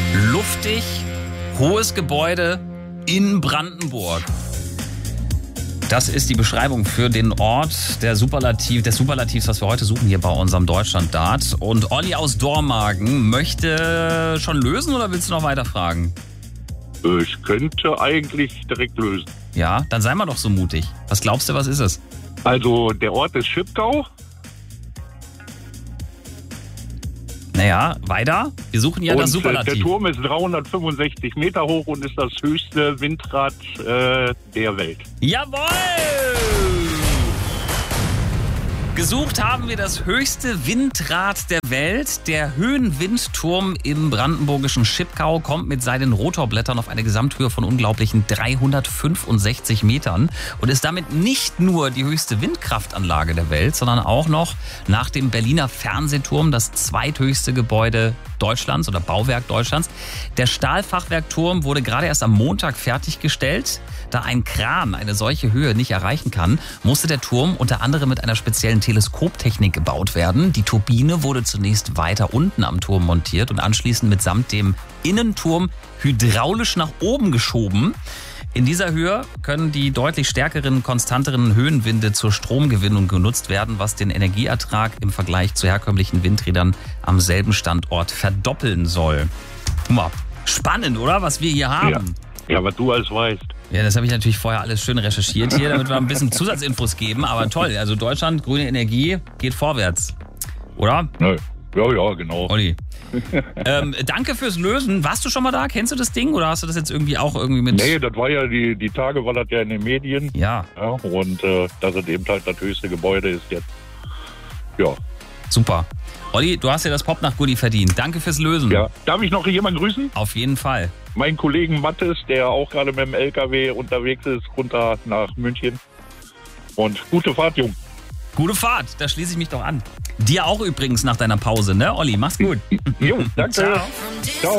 Luftig, hohes Gebäude in Brandenburg. Das ist die Beschreibung für den Ort des Superlativs, was wir heute suchen hier bei unserem Deutschland-Dart. Und Olli aus Dormagen möchte schon lösen oder willst du noch weiter fragen? Ich könnte eigentlich direkt lösen. Ja, dann sei mal doch so mutig. Was glaubst du, was ist es? Also der Ort ist Schipkau. Naja, weiter. Wir suchen ja das Superlativ. Der Turm ist 365 Meter hoch und ist das höchste Windrad der Welt. Jawohl! Gesucht haben wir das höchste Windrad der Welt. Der Höhenwindturm im brandenburgischen Schipkau kommt mit seinen Rotorblättern auf eine Gesamthöhe von unglaublichen 365 Metern und ist damit nicht nur die höchste Windkraftanlage der Welt, sondern auch noch nach dem Berliner Fernsehturm das zweithöchste Gebäude Deutschlands oder Bauwerk Deutschlands. Der Stahlfachwerkturm wurde gerade erst am Montag fertiggestellt. Da ein Kran eine solche Höhe nicht erreichen kann, musste der Turm unter anderem mit einer speziellen Teleskoptechnik gebaut werden. Die Turbine wurde zunächst weiter unten am Turm montiert und anschließend mitsamt dem Innenturm hydraulisch nach oben geschoben. In dieser Höhe können die deutlich stärkeren, konstanteren Höhenwinde zur Stromgewinnung genutzt werden, was den Energieertrag im Vergleich zu herkömmlichen Windrädern am selben Standort verdoppeln soll. Guck mal, spannend, oder? Was wir hier haben. Ja, was du alles weißt. Ja, das habe ich natürlich vorher alles schön recherchiert hier, damit wir ein bisschen Zusatzinfos geben. Aber toll, also Deutschland, grüne Energie, geht vorwärts. Oder? Ja, genau. Olli. Danke fürs Lösen. Warst du schon mal da? Kennst du das Ding? Oder hast du das jetzt irgendwie auch irgendwie mit... Nee, das war ja die Tage, war das ja in den Medien. Ja. Und dass es eben halt das höchste Gebäude ist jetzt. Ja. Super. Olli, du hast ja das Popnacht-Goodie verdient. Danke fürs Lösen. Ja. Darf ich noch jemanden grüßen? Auf jeden Fall. Meinen Kollegen Mattes, der auch gerade mit dem LKW unterwegs ist, runter nach München. Und gute Fahrt, Jung. Gute Fahrt, da schließe ich mich doch an. Dir auch übrigens nach deiner Pause, ne, Olli? Mach's gut. Jo, danke. Ciao. Ciao.